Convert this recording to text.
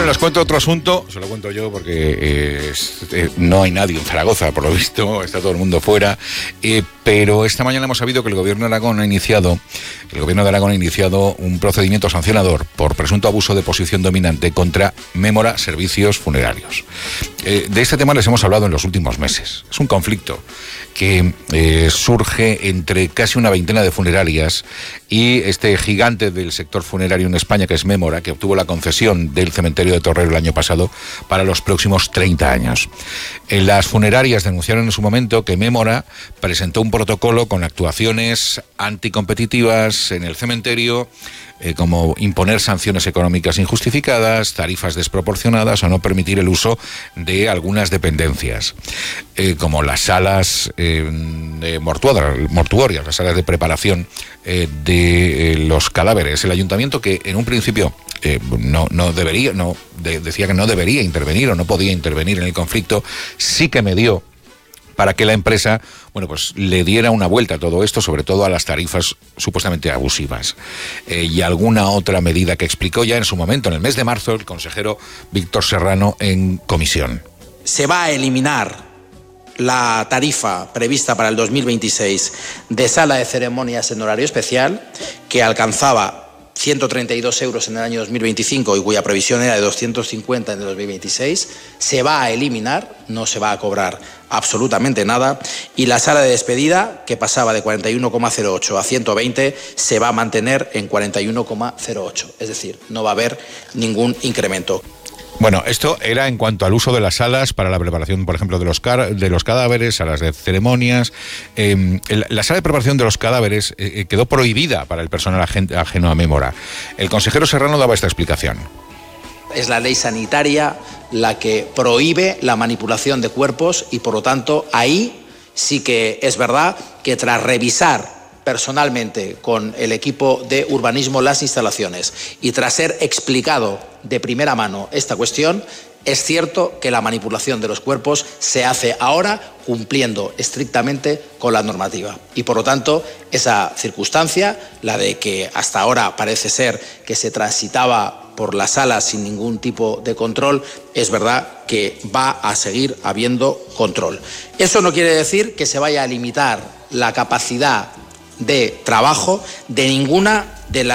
Bueno, les cuento otro asunto, se lo cuento yo porque no hay nadie en Zaragoza, por lo visto, está todo el mundo fuera, pero esta mañana hemos sabido que el Gobierno de Aragón ha iniciado un procedimiento sancionador por presunto abuso de posición dominante contra Mémora Servicios Funerarios. De este tema les hemos hablado en los últimos meses. Es un conflicto que surge entre casi una veintena de funerarias y este gigante del sector funerario en España, que es Mémora, que obtuvo la concesión del cementerio de Torrero el año pasado para los próximos 30 años. Las funerarias denunciaron en su momento que Mémora presentó un protocolo con actuaciones anticompetitivas en el cementerio, como imponer sanciones económicas injustificadas, tarifas desproporcionadas o no permitir el uso de algunas dependencias, como las salas mortuorias, las salas de preparación de los cadáveres. El ayuntamiento, que en un principio decía que no debería intervenir o no podía intervenir en el conflicto, sí que medió para que la empresa, le diera una vuelta a todo esto, sobre todo a las tarifas supuestamente abusivas. Y alguna otra medida que explicó ya en su momento, en el mes de marzo, el consejero Víctor Serrano en comisión. Se va a eliminar la tarifa prevista para el 2026 de sala de ceremonias en horario especial, que alcanzaba 132 euros en el año 2025 y cuya previsión era de 250 en el 2026, se va a eliminar, no se va a cobrar absolutamente nada, y la sala de despedida, que pasaba de 41,08 a 120, se va a mantener en 41,08, es decir, no va a haber ningún incremento. Bueno, esto era en cuanto al uso de las salas para la preparación, por ejemplo, de los cadáveres, salas de ceremonias. La sala de preparación de los cadáveres quedó prohibida para el personal ajeno a Mémora. El consejero Serrano daba esta explicación. Es la ley sanitaria la que prohíbe la manipulación de cuerpos y, por lo tanto, ahí sí que es verdad que tras revisar personalmente con el equipo de urbanismo las instalaciones y tras ser explicado de primera mano esta cuestión, es cierto que la manipulación de los cuerpos se hace ahora cumpliendo estrictamente con la normativa. Y por lo tanto, esa circunstancia, la de que hasta ahora parece ser que se transitaba por la sala sin ningún tipo de control, es verdad que va a seguir habiendo control. Eso no quiere decir que se vaya a limitar la capacidad de trabajo de ninguna de las